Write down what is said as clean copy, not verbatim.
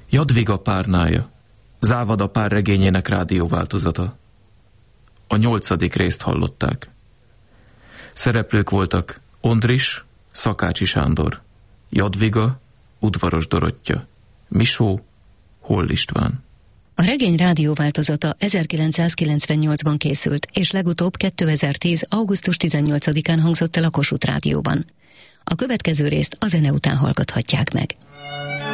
Jadviga párnája, Závada pár regényének rádióváltozata. A 8. részt hallották. Szereplők voltak Ondris, Szakácsi Sándor, Jadviga, Udvaros Dorottya, Misó, Holl István. A regény rádióváltozata 1998-ban készült, és legutóbb 2010. augusztus 18-án hangzott el a Kossuth Rádióban. A következő részt a zene után hallgathatják meg.